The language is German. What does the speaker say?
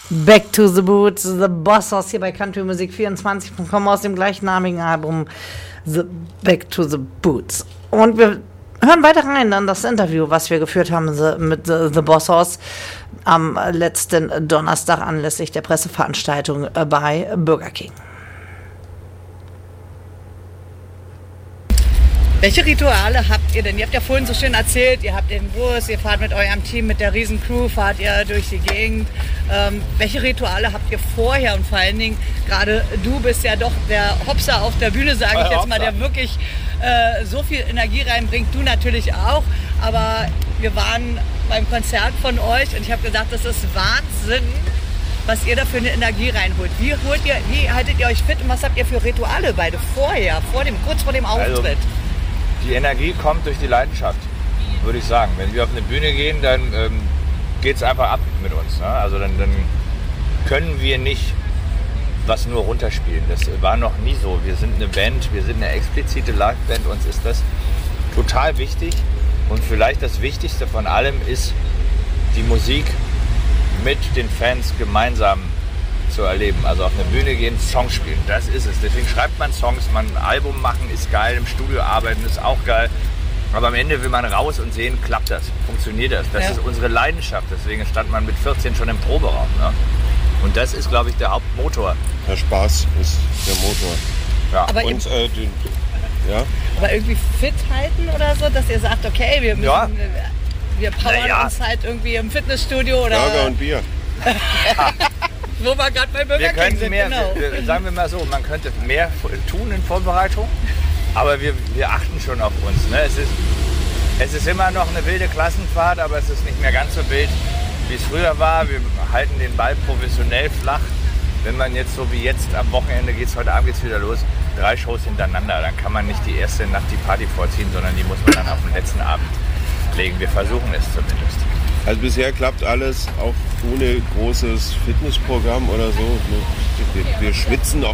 Back to the Boots, The Bossos hier bei countrymusik24.com aus dem gleichnamigen Album The Back to the Boots. Und wir hören weiter rein in das Interview, was wir geführt haben mit The Bossos am letzten Donnerstag anlässlich der Presseveranstaltung bei Burger King. Welche Rituale habt ihr denn? Ihr habt ja vorhin so schön erzählt, ihr habt den Bus, ihr fahrt mit eurem Team, mit der Riesencrew, fahrt ihr durch die Gegend. Welche Rituale habt ihr vorher? Und vor allen Dingen, gerade du bist ja doch der Hopser auf der Bühne, sage ich jetzt mal, der wirklich so viel Energie reinbringt. Du natürlich auch, aber wir waren beim Konzert von euch und ich habe gesagt, das ist Wahnsinn, was ihr da für eine Energie reinholt. Wie haltet ihr euch fit und was habt ihr für Rituale beide vorher, kurz vor dem Auftritt? Also, die Energie kommt durch die Leidenschaft, würde ich sagen. Wenn wir auf eine Bühne gehen, dann geht es einfach ab mit uns. Ne? Also dann können wir nicht was nur runterspielen. Das war noch nie so. Wir sind eine Band, wir sind eine explizite Live-Band. Uns ist das total wichtig. Und vielleicht das Wichtigste von allem ist, die Musik mit den Fans gemeinsam zu erleben. Also auf eine Bühne gehen, Songs spielen, das ist es. Deswegen schreibt man Songs, ein Album machen ist geil, im Studio arbeiten ist auch geil. Aber am Ende will man raus und sehen, klappt das, funktioniert das. Das ist unsere Leidenschaft. Deswegen stand man mit 14 schon im Proberaum. Ne? Und das ist, glaube ich, der Hauptmotor. Der Spaß ist der Motor. Ja. Aber und, aber irgendwie fit halten oder so, dass ihr sagt, okay, wir müssen, wir powern uns halt irgendwie im Fitnessstudio oder... Burger und Bier. Wo wir gerade bei Burger King sind, genau. Sagen wir mal so, man könnte mehr tun in Vorbereitung, aber wir achten schon auf uns. Ne? Es ist immer noch eine wilde Klassenfahrt, aber es ist nicht mehr ganz so wild, wie es früher war. Wir halten den Ball professionell flach. Wenn man jetzt so wie jetzt am Wochenende heute Abend geht's wieder los, 3 Shows hintereinander, dann kann man nicht die erste Nacht die Party vorziehen, sondern die muss man dann auf den letzten Abend legen. Wir versuchen es zumindest. Also bisher klappt alles, auch ohne großes Fitnessprogramm oder so. Wir schwitzen